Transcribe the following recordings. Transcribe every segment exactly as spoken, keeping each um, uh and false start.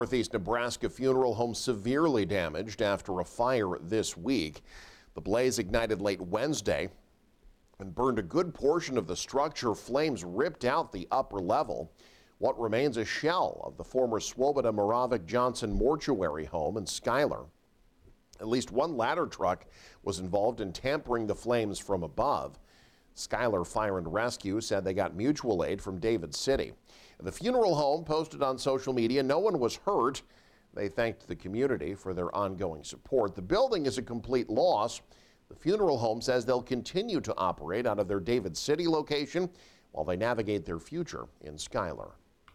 Northeast Nebraska funeral home severely damaged after a fire this week. The blaze ignited late Wednesday and burned a good portion of the structure. Flames ripped out the upper level. What remains a shell of the former Swoboda Moravec Johnson mortuary home in Schuyler. At least one ladder truck was involved in tampering the flames from above. Schuyler Fire and Rescue said they got mutual aid from David City. The funeral home posted on social media no one was hurt. They thanked the community for their ongoing support. The building is a complete loss. The funeral home says they'll continue to operate out of their David City location while they navigate their future in Schuyler.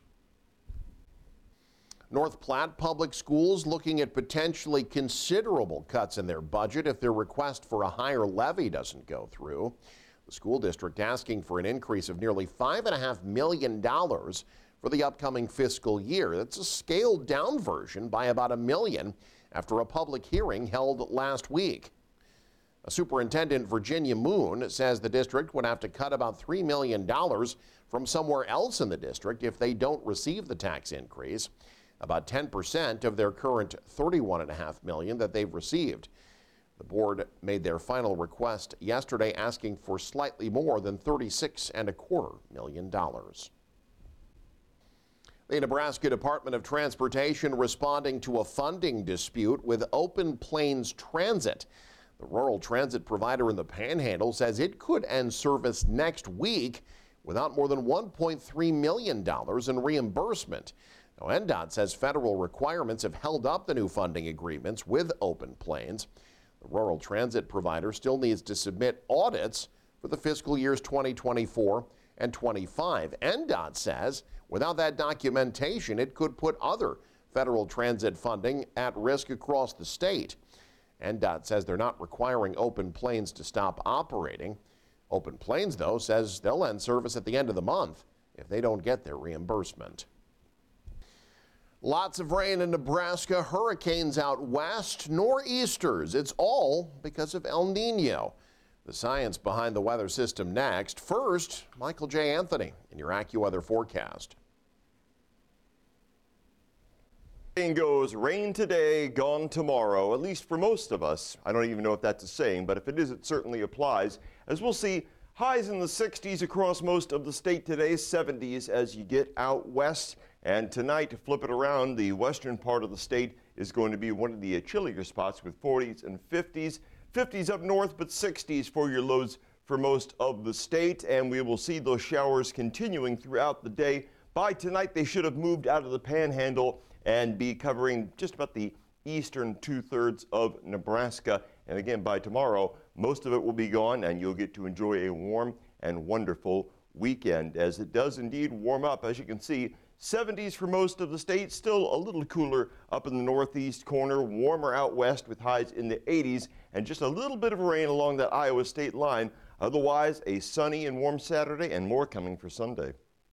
North Platte Public Schools looking at potentially considerable cuts in their budget if their request for a higher levy doesn't go through. The school district asking for an increase of nearly five point five million dollars for the upcoming fiscal year. That's a scaled down version by about a million after a public hearing held last week. A Superintendent Virginia Moon says the district would have to cut about three million dollars from somewhere else in the district if they don't receive the tax increase, about ten percent of their current thirty-one point five million dollars that they've received. The board made their final request yesterday, asking for slightly more than thirty-six and a quarter million dollars. The Nebraska Department of Transportation responding to a funding dispute with Open Plains Transit. The rural transit provider in the Panhandle says it could end service next week without more than one point three million dollars in reimbursement. Now, N D O T says federal requirements have held up the new funding agreements with Open Plains. The rural transit provider still needs to submit audits for the fiscal years twenty twenty-four and twenty-five. N D O T says without that documentation, it could put other federal transit funding at risk across the state. N D O T says they're not requiring Open Plains to stop operating. Open Plains, though, says they'll end service at the end of the month if they don't get their reimbursement. Lots of rain in Nebraska, hurricanes out west, nor'easters. It's all because of El Nino. The science behind the weather system next. First, Michael J. Anthony in your AccuWeather forecast. Saying goes, rain today, gone tomorrow, at least for most of us. I don't even know if that's a saying, but if it is, it certainly applies. As we'll see, highs in the sixties across most of the state today, seventies as you get out west. And tonight, to flip it around, the western part of the state is going to be one of the chillier spots with forties and fifties. fifties up north, but sixties for your lows for most of the state. And we will see those showers continuing throughout the day. By tonight, they should have moved out of the Panhandle and be covering just about the eastern two-thirds of Nebraska. And again, by tomorrow, most of it will be gone, and you'll get to enjoy a warm and wonderful weekend, as it does indeed warm up. As you can see, seventies for most of the state, still a little cooler up in the northeast corner, warmer out west with highs in the eighties, and just a little bit of rain along that Iowa state line. Otherwise, a sunny and warm Saturday, and more coming for Sunday.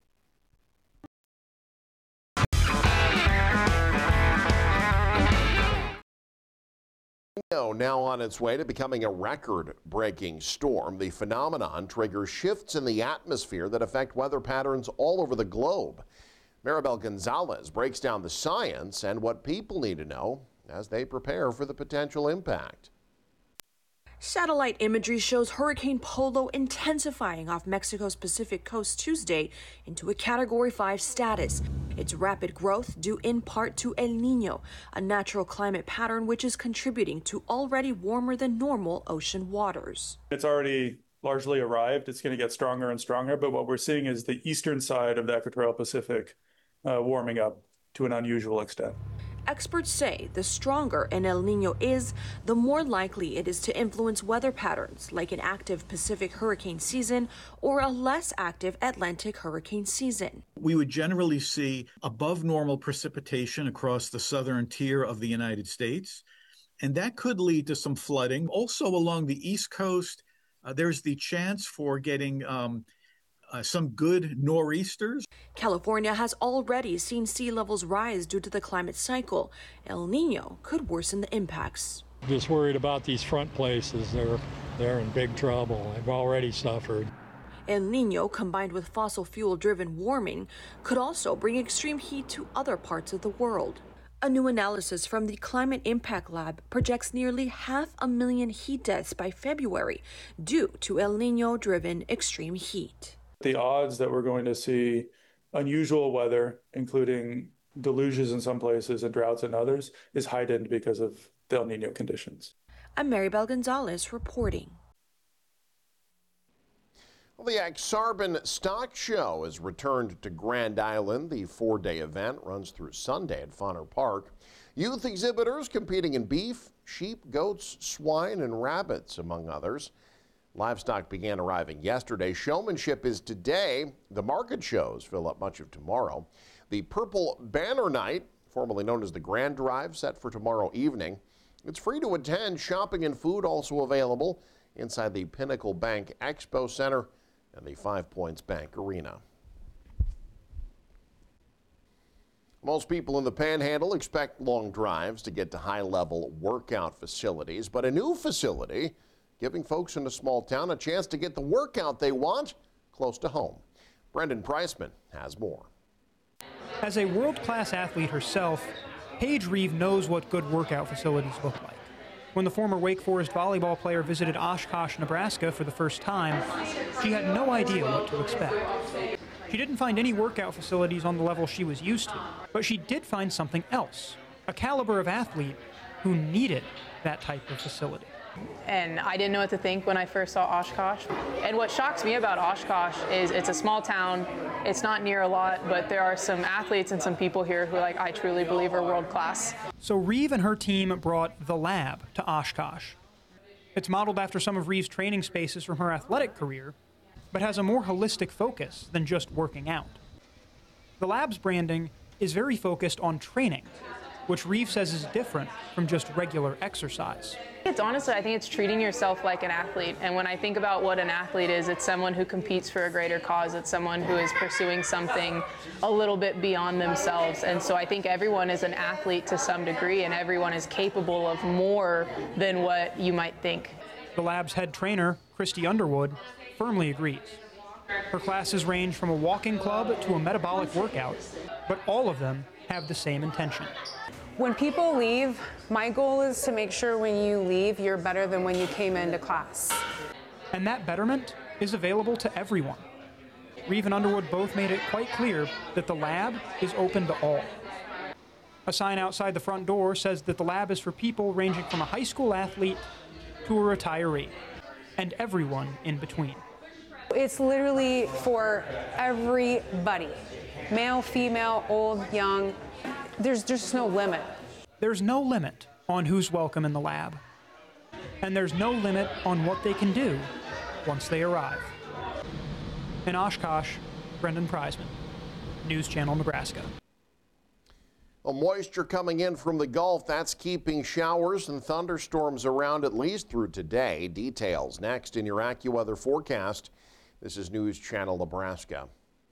Now on its way to becoming a record-breaking storm, the phenomenon triggers shifts in the atmosphere that affect weather patterns all over the globe. Maribel Gonzalez breaks down the science and what people need to know as they prepare for the potential impact. Satellite imagery shows Hurricane Polo intensifying off Mexico's Pacific coast Tuesday into a Category five status. Its rapid growth due in part to El Nino, a natural climate pattern which is contributing to already warmer than normal ocean waters. It's already largely arrived. It's going to get stronger and stronger, but what we're seeing is the eastern side of the equatorial Pacific uh, warming up to an unusual extent. Experts say the stronger an El Nino is, the more likely it is to influence weather patterns like an active Pacific hurricane season or a less active Atlantic hurricane season. We would generally see above normal precipitation across the southern tier of the United States, and that could lead to some flooding. Also along the East Coast, uh, there's the chance for getting um, Uh, some good nor'easters. California has already seen sea levels rise due to the climate cycle. El Nino could worsen the impacts. Just worried about these front places. They're, they're in big trouble. They've already suffered. El Nino, combined with fossil fuel-driven warming, could also bring extreme heat to other parts of the world. A new analysis from the Climate Impact Lab projects nearly half a million heat deaths by February due to El Niño-driven extreme heat. The odds that we're going to see unusual weather, including deluges in some places and droughts in others, is heightened because of the El Niño conditions. I'm Maribel Gonzalez reporting. Well, the Ak-Sar-Ben Stock Show has returned to Grand Island. The four-day event runs through Sunday at Fonner Park. Youth exhibitors competing in beef, sheep, goats, swine, and rabbits, among others. Livestock began arriving yesterday. Showmanship is today. The market shows fill up much of tomorrow. The Purple Banner Night, formerly known as the Grand Drive, set for tomorrow evening. It's free to attend. Shopping and food also available inside the Pinnacle Bank Expo Center and the Five Points Bank Arena. Most people in the Panhandle expect long drives to get to high-level workout facilities, but a new facility giving folks in a small town a chance to get the workout they want close to home. Brendan Preisman has more. As a world-class athlete herself, Paige Reeve knows what good workout facilities look like. When the former Wake Forest volleyball player visited Oshkosh, Nebraska for the first time, she had no idea what to expect. She didn't find any workout facilities on the level she was used to, but she did find something else, a caliber of athlete who needed that type of facility. And I didn't know what to think when I first saw Oshkosh. And what shocks me about Oshkosh is it's a small town, it's not near a lot, but there are some athletes and some people here who like I truly believe are world class. So Reeve and her team brought The Lab to Oshkosh. It's modeled after some of Reeve's training spaces from her athletic career, but has a more holistic focus than just working out. The Lab's branding is very focused on training, which Reeve says is different from just regular exercise. It's honestly, I think it's treating yourself like an athlete. And when I think about what an athlete is, it's someone who competes for a greater cause. It's someone who is pursuing something a little bit beyond themselves. And so I think everyone is an athlete to some degree, and everyone is capable of more than what you might think. The Lab's head trainer, Christy Underwood, firmly agrees. Her classes range from a walking club to a metabolic workout, but all of them have the same intention. When people leave, my goal is to make sure when you leave, you're better than when you came into class. And that betterment is available to everyone. Reeve and Underwood both made it quite clear that the Lab is open to all. A sign outside the front door says that the Lab is for people ranging from a high school athlete to a retiree, and everyone in between. It's literally for everybody, male, female, old, young. There's just no limit. There's no limit on who's welcome in the Lab. And there's no limit on what they can do once they arrive. In Oshkosh, Brendan Preisman, News Channel, Nebraska. Well, moisture coming in from the Gulf, that's keeping showers and thunderstorms around at least through today. Details next in your AccuWeather forecast. This is News Channel, Nebraska.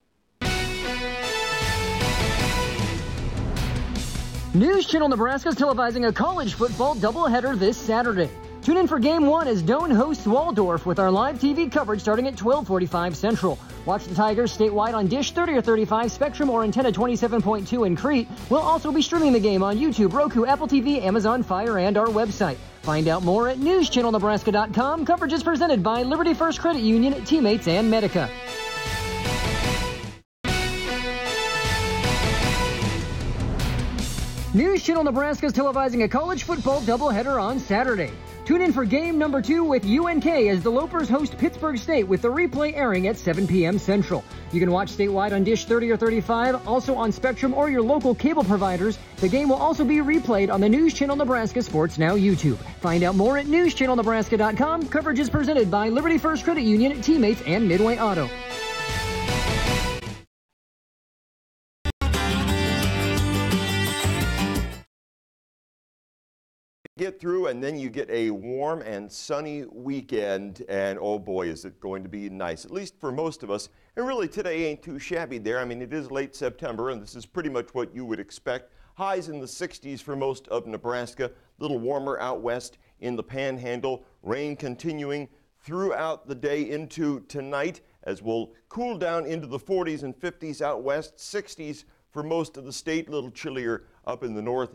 News Channel Nebraska is televising a college football doubleheader this Saturday. Tune in for Game one as Doane hosts Waldorf with our live T V coverage starting at twelve forty-five Central. Watch the Tigers statewide on Dish thirty or thirty-five, Spectrum, or Antenna twenty-seven point two in Crete. We'll also be streaming the game on YouTube, Roku, Apple T V, Amazon Fire, and our website. Find out more at news channel nebraska dot com. Coverage is presented by Liberty First Credit Union, Teammates, and Medica. News Channel Nebraska is televising a college football doubleheader on Saturday. Tune in for game number two with U N K as the Lopers host Pittsburgh State with the replay airing at seven p m Central. You can watch statewide on Dish thirty or thirty-five, also on Spectrum or your local cable providers. The game will also be replayed on the News Channel Nebraska Sports Now YouTube. Find out more at news channel nebraska dot com. Coverage is presented by Liberty First Credit Union, Teammates, and Midway Auto. Get through, and then you get a warm and sunny weekend, and oh boy, is it going to be nice, at least for most of us. And really, today ain't too shabby there. I mean, it is late September, and this is pretty much what you would expect. Highs in the sixties for most of Nebraska, a little warmer out west in the Panhandle. Rain continuing throughout the day into tonight, as we'll cool down into the forties and fifties out west, sixties for most of the state, a little chillier up in the north